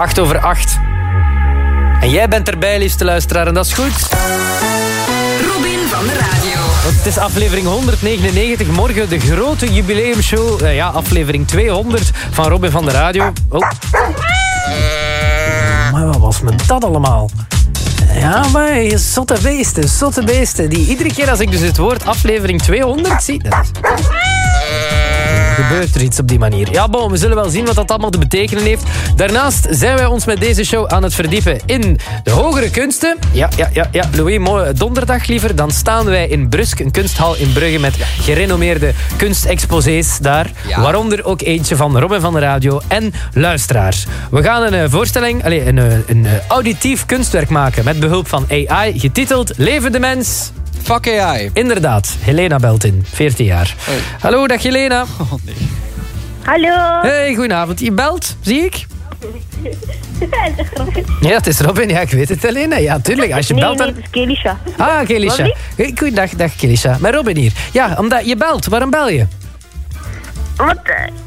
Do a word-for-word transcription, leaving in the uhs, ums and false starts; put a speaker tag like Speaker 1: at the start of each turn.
Speaker 1: acht over acht. En jij bent erbij, liefste luisteraar, en dat is goed.
Speaker 2: Robin van de Radio.
Speaker 1: Want het is aflevering honderdnegenennegentig. Morgen de grote jubileumshow. Uh, ja, aflevering tweehonderd van Robin van de Radio. Oh. Maar wat was me dat allemaal? Ja, maar je zotte beesten, zotte beesten. Die iedere keer als ik dus het woord aflevering tweehonderd zie... Dat is... gebeurt er iets op die manier. Ja, bon, we zullen wel zien wat dat allemaal te betekenen heeft. Daarnaast zijn wij ons met deze show aan het verdiepen in de hogere kunsten. Ja, ja, ja, ja. Louis, mooi donderdag liever. Dan staan wij in Brusk, een kunsthal in Brugge met gerenommeerde kunstexposés daar. Ja. Waaronder ook eentje van Robin van de Radio en luisteraars. We gaan een uh, voorstelling, allez, een, een, een uh, auditief kunstwerk maken met behulp van A I, getiteld Leven de Mens...
Speaker 3: Fuck A I.
Speaker 1: Inderdaad, Helena belt in, veertien jaar. Hey. Hallo, dag Helena.
Speaker 3: Oh, nee.
Speaker 4: Hallo.
Speaker 1: Hey, goedenavond. Je belt, zie ik?
Speaker 4: Het is Robin.
Speaker 1: Ja, het is Robin. Ja, ik weet het, Helena. Ja, tuurlijk. Als je
Speaker 4: nee,
Speaker 1: belt dan...
Speaker 4: nee, het is Kelisha.
Speaker 1: Ah, Kelisha. Goeiedag, dag Kelisha. Maar Robin hier. Ja, omdat je belt. Waarom bel je?
Speaker 4: Want uh,